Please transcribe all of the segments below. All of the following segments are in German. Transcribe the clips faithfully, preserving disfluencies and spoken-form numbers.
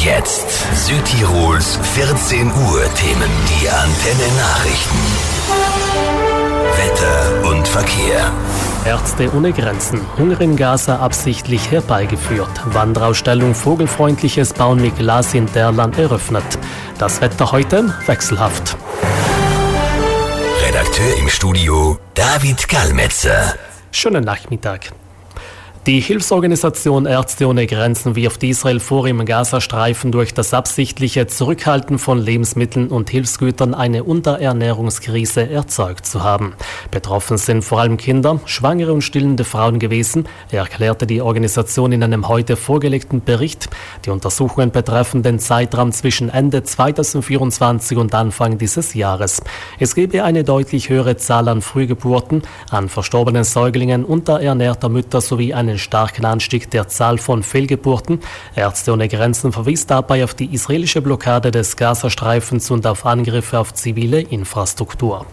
jetzt Südtirols vierzehn Uhr Themen. Die Antenne Nachrichten. Wetter und Verkehr. Ärzte ohne Grenzen. Hunger in Gaza absichtlich herbeigeführt. Wanderausstellung Vogelfreundliches Bauen mit Glas in Derlan eröffnet. Das Wetter heute wechselhaft. Redakteur im Studio David Kalmetzer. Schönen Nachmittag. Die Hilfsorganisation Ärzte ohne Grenzen wirft Israel vor, im Gazastreifen durch das absichtliche Zurückhalten von Lebensmitteln und Hilfsgütern eine Unterernährungskrise erzeugt zu haben. Betroffen sind vor allem Kinder, schwangere und stillende Frauen gewesen, erklärte die Organisation in einem heute vorgelegten Bericht. Die Untersuchungen betreffen den Zeitraum zwischen Ende zweitausendvierundzwanzig und Anfang dieses Jahres. Es gebe eine deutlich höhere Zahl an Frühgeburten, an verstorbenen Säuglingen, unterernährter Mütter sowie einen starken Anstieg der Zahl von Fehlgeburten. Ärzte ohne Grenzen verwies dabei auf die israelische Blockade des Gazastreifens und auf Angriffe auf zivile Infrastruktur.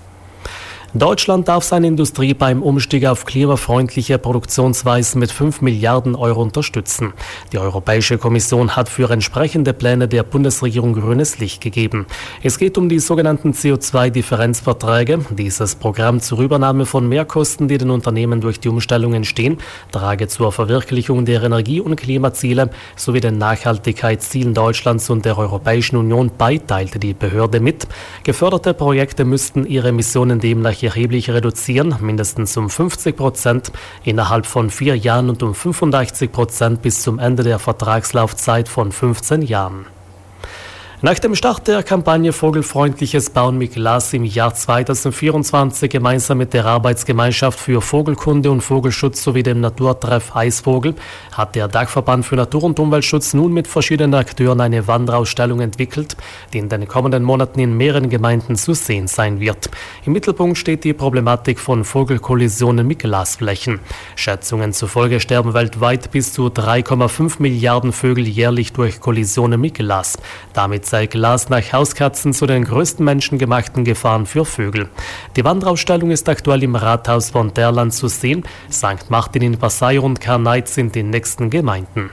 Deutschland darf seine Industrie beim Umstieg auf klimafreundliche Produktionsweisen mit fünf Milliarden Euro unterstützen. Die Europäische Kommission hat für entsprechende Pläne der Bundesregierung grünes Licht gegeben. Es geht um die sogenannten C O zwei Differenzverträge. Dieses Programm zur Übernahme von Mehrkosten, die den Unternehmen durch die Umstellung entstehen, trage zur Verwirklichung der Energie- und Klimaziele sowie den Nachhaltigkeitszielen Deutschlands und der Europäischen Union bei, teilte die Behörde mit. Geförderte Projekte müssten ihre Emissionen demnach erheblich reduzieren, mindestens um fünfzig Prozent innerhalb von vier Jahren und um fünfundachtzig Prozent bis zum Ende der Vertragslaufzeit von fünfzehn Jahren. Nach dem Start der Kampagne Vogelfreundliches Bauen mit Glas im Jahr zweitausendvierundzwanzig gemeinsam mit der Arbeitsgemeinschaft für Vogelkunde und Vogelschutz sowie dem Naturtreff Eisvogel hat der Dachverband für Natur- und Umweltschutz nun mit verschiedenen Akteuren eine Wanderausstellung entwickelt, die in den kommenden Monaten in mehreren Gemeinden zu sehen sein wird. Im Mittelpunkt steht die Problematik von Vogelkollisionen mit Glasflächen. Schätzungen zufolge sterben weltweit bis zu drei Komma fünf Milliarden Vögel jährlich durch Kollisionen mit Glas. Damit sei Glas nach Hauskatzen zu den größten menschengemachten Gefahren für Vögel. Die Wanderausstellung ist aktuell im Rathaus von Derlan zu sehen. Sankt Martin in Passau und Karneit sind die nächsten Gemeinden.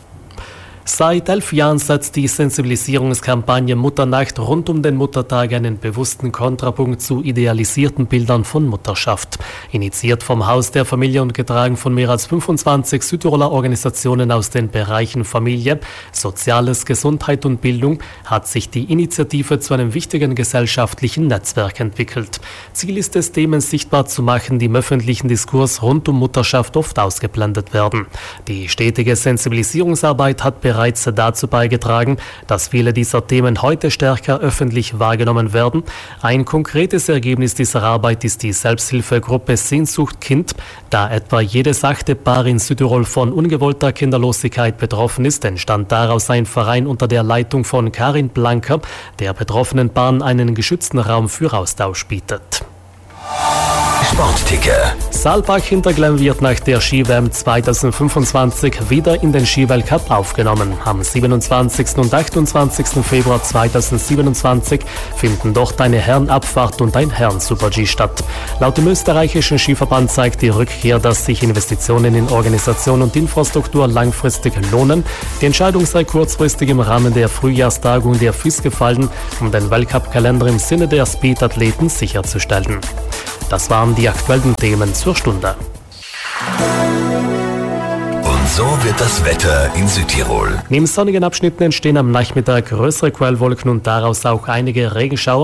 Seit elf Jahren setzt die Sensibilisierungskampagne Mutternacht rund um den Muttertag einen bewussten Kontrapunkt zu idealisierten Bildern von Mutterschaft. Initiiert vom Haus der Familie und getragen von mehr als fünfundzwanzig Südtiroler Organisationen aus den Bereichen Familie, Soziales, Gesundheit und Bildung hat sich die Initiative zu einem wichtigen gesellschaftlichen Netzwerk entwickelt. Ziel ist es, Themen sichtbar zu machen, die im öffentlichen Diskurs rund um Mutterschaft oft ausgeblendet werden. Die stetige Sensibilisierungsarbeit hat bereits bereits dazu beigetragen, dass viele dieser Themen heute stärker öffentlich wahrgenommen werden. Ein konkretes Ergebnis dieser Arbeit ist die Selbsthilfegruppe Sehnsucht Kind. Da etwa jedes achte Paar in Südtirol von ungewollter Kinderlosigkeit betroffen ist, entstand daraus ein Verein unter der Leitung von Karin Blanker, der betroffenen Paaren einen geschützten Raum für Austausch bietet. Sportticker. Saalbach Hinterglemm wird nach der Ski-W M zweitausendfünfundzwanzig wieder in den Skiweltcup aufgenommen. Am siebenundzwanzigsten und achtundzwanzigsten Februar zweitausendsiebenundzwanzig finden dort eine Herrenabfahrt und ein Herren-Super-G statt. Laut dem österreichischen Skiverband zeigt die Rückkehr, dass sich Investitionen in Organisation und Infrastruktur langfristig lohnen. Die Entscheidung sei kurzfristig im Rahmen der Frühjahrstagung der F I S gefallen, um den Weltcup-Kalender im Sinne der Speed-Athleten sicherzustellen. Das waren die aktuellen Themen zur Stunde. Und so wird das Wetter in Südtirol. Neben sonnigen Abschnitten entstehen am Nachmittag größere Quellwolken und daraus auch einige Regenschauer.